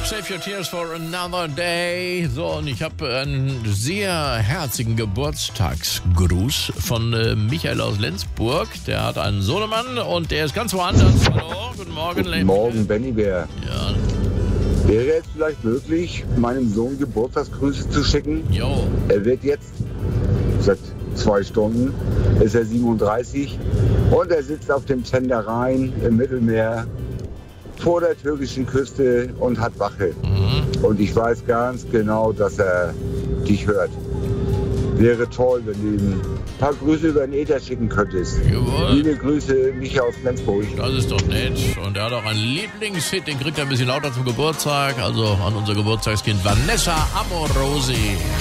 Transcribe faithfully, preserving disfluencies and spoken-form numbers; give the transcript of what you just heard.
Save Your Tears for Another Day. So, und ich habe einen sehr herzigen Geburtstagsgruß von äh, Michael aus Lenzburg. Der hat einen Sohnemann und der ist ganz woanders. Hallo, guten Morgen. Guten Morgen, Benny Bär. Ja. Wäre es vielleicht möglich, meinem Sohn Geburtstagsgrüße zu schicken? Jo. Er wird jetzt, seit zwei Stunden, ist er siebenunddreißig und er sitzt auf dem Tender Rhein im Mittelmeer vor der türkischen Küste und hat Wache. Mhm. Und ich weiß ganz genau, dass er dich hört. Wäre toll, wenn du ihm ein paar Grüße über den Äther schicken könntest. Jawohl. Liebe Grüße, Micha aus Flensburg. Das ist doch nett. Und er hat auch einen Lieblingshit, den kriegt er ein bisschen lauter zum Geburtstag. Also an unser Geburtstagskind Vanessa Amorosi.